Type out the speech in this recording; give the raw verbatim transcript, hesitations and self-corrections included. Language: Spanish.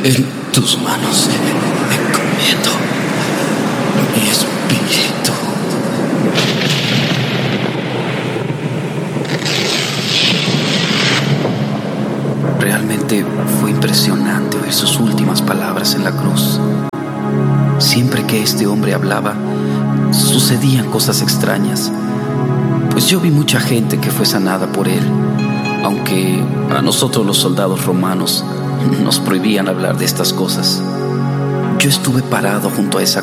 En tus manos encomiendo mi espíritu. Realmente fue impresionante oír sus últimas palabras en la cruz. Siempre que este hombre hablaba, sucedían cosas extrañas, pues yo vi mucha gente que fue sanada por él, aunque a nosotros los soldados romanos nos prohibían hablar de estas cosas. Yo estuve parado junto a esa